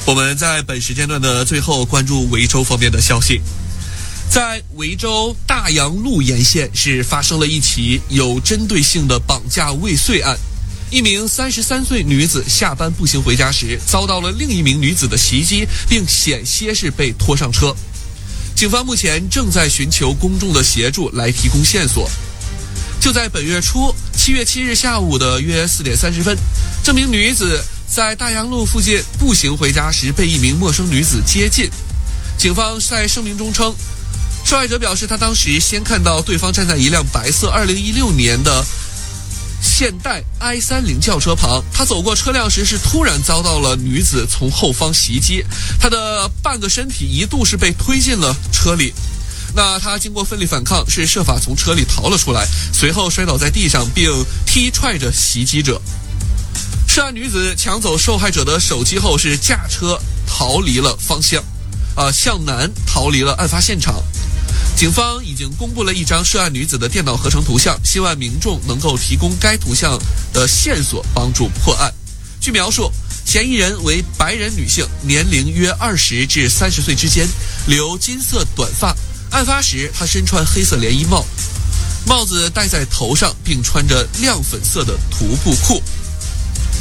我们在本时间段的最后关注维州方面的消息。在维州大洋路沿线是发生了一起有针对性的绑架未遂案。一名33岁女子下班步行回家时，遭到了另一名女子的袭击，并险些是被拖上车。警方目前正在寻求公众的协助来提供线索。就在本月初7月7日下午的约4点30分，这名女子在大洋路附近步行回家时被一名陌生女子接近。警方在声明中称，受害者表示，他当时先看到对方站在一辆白色2016年的现代 i30 轿车旁，他走过车辆时是突然遭到了女子从后方袭击，他的半个身体一度是被推进了车里。那他经过奋力反抗，是设法从车里逃了出来，随后摔倒在地上，并踢踹着袭击者。涉案女子抢走受害者的手机后，是驾车逃离了方向，向南逃离了案发现场。警方已经公布了一张涉案女子的电脑合成图像，希望民众能够提供该图像的线索，帮助破案。据描述，嫌疑人为白人女性，年龄约20至30岁之间，留金色短发。案发时，她身穿黑色连衣帽，帽子戴在头上，并穿着亮粉色的徒步裤。